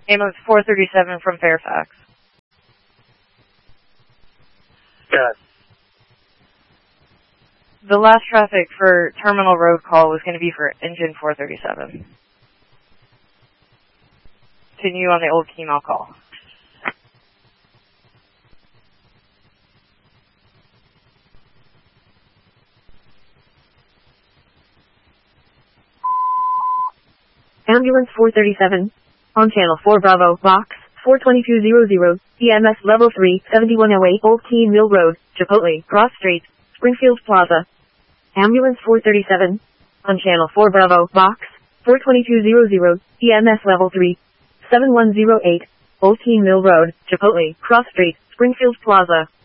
Ambulance 437 from Fairfax. Good. The last traffic for Terminal Road call was going to be for engine 437. Continue on the old Kemal call. Ambulance 437, on Channel 4 Bravo, Box 42200, EMS Level 3, 7108 Old Keene Mill Road, Chipotle, Cross Street, Springfield Plaza. Ambulance 437, on Channel 4 Bravo, Box 42200, EMS Level 3, 7108 Old Keene Mill Road, Chipotle, Cross Street, Springfield Plaza.